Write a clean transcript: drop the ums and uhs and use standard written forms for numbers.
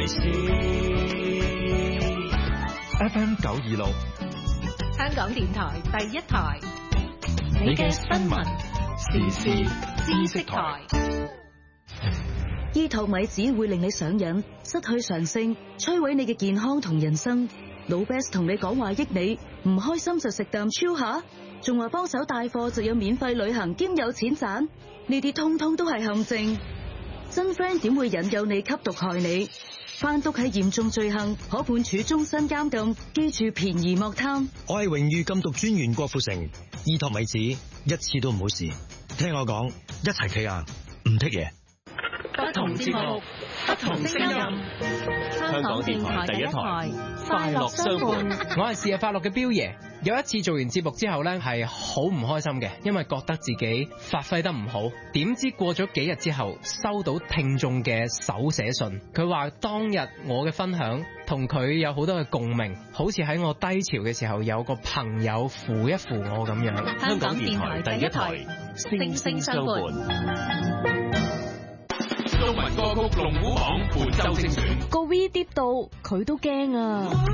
事。FM 926， 香港電台第一台， 你嘅新聞時事知識台。 依托米子會令你上癮，失去常性，摧毀你嘅健康同人生。老 Best 同你講話益你，唔開心就食啖超下，仲話幫手帶貨就有免費旅行兼有錢賺，呢啲通通都係陷阱。真 friend 點會引誘你吸毒害你？販毒係嚴重罪行，可判處終身監禁。記住便宜莫貪。 我係榮譽禁毒專員郭富城，依托米子一次都唔好試。聽我講，一齊企硬，唔剔嘢。 不同節目，不同聲音。香港電台第一台，快樂相伴。 我係視日快樂嘅彪爺。有一次做完節目之後呢，係好唔開心嘅，因為覺得自己發揮得唔好。點知過咗幾日之後，收到聽眾嘅手寫信，佢話當日我嘅分享同佢有好多嘅共鳴，好似喺我低潮嘅時候有個朋友扶一扶我咁樣。 香港電台第一台，聲聲相伴。 中文歌曲龍虎榜本周精選， 個 V 跌到佢都驚啊！